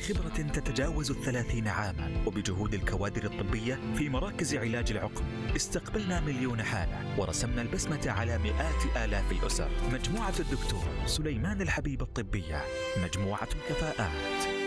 بخبرة تتجاوز 30 عاما وبجهود الكوادر الطبية في مراكز علاج العقم استقبلنا مليون حالة ورسمنا البسمة على مئات آلاف الأسر. مجموعة الدكتور سليمان الحبيب الطبية، مجموعة كفاءات.